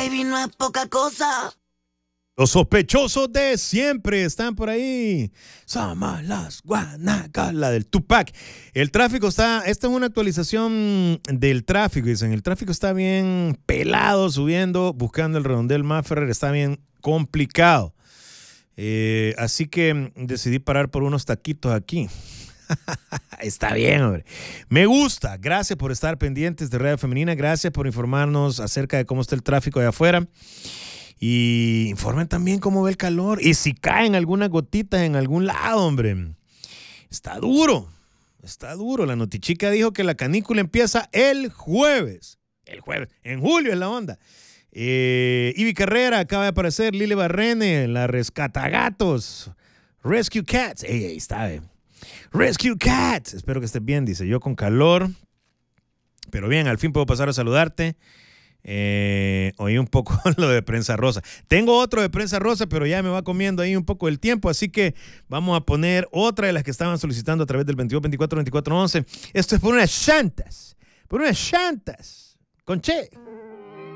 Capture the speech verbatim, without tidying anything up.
baby, no es poca cosa. Los sospechosos de siempre están por ahí. Somos las guanacas, la del Tupac. El tráfico está, esta es una actualización del tráfico, dicen. El tráfico está bien pelado, subiendo, buscando el redondel Mafferrer, está bien complicado. Eh, así que decidí parar por unos taquitos aquí. Está bien, hombre. Me gusta. Gracias por estar pendientes de Radio Femenina. Gracias por informarnos acerca de cómo está el tráfico allá afuera. Y informen también cómo ve el calor. Y si caen algunas gotitas en algún lado, hombre. Está duro. Está duro. La notichica dijo que la canícula empieza el jueves. El jueves. En julio es la onda. Eh, Ivy Carrera acaba de aparecer. Lili Barrene, la Rescatagatos. Rescue Cats. Ey, ahí está, eh. Rescue Cats. Espero que estés bien, dice. Yo con calor. Pero bien, al fin puedo pasar a saludarte. Eh, oí un poco lo de Prensa Rosa. Tengo otro de Prensa Rosa, pero ya me va comiendo ahí un poco el tiempo, así que vamos a poner otra de las que estaban solicitando a través del veintidós veinticuatro veinticuatro once. Esto es por unas chantas, por unas chantas, con Che.